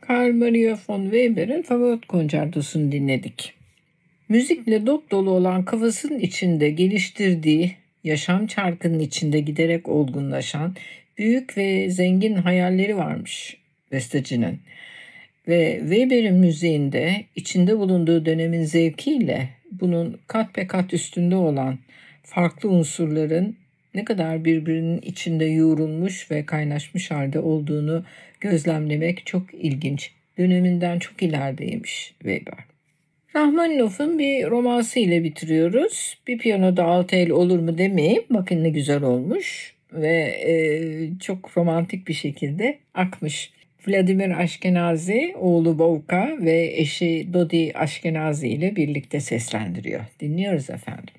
Carl Maria von Weber'in Fagot Konçertosu'nu dinledik. Müzikle dop dolu olan kafasının içinde geliştirdiği, yaşam çarkının içinde giderek olgunlaşan büyük ve zengin hayalleri varmış bestecinin. Ve Weber'in müziğinde içinde bulunduğu dönemin zevkiyle bunun kat be kat üstünde olan farklı unsurların ne kadar birbirinin içinde yoğrulmuş ve kaynaşmış halde olduğunu gözlemlemek çok ilginç. Döneminden çok ilerideymiş Weber. Rahmaninov'un bir romansı ile bitiriyoruz. Bir piyanoda altı el olur mu demeyeyim. Bakın ne güzel olmuş ve çok romantik bir şekilde akmış. Vladimir Ashkenazi, oğlu Vovka ve eşi Dodi Ashkenazi ile birlikte seslendiriyor. Dinliyoruz efendim.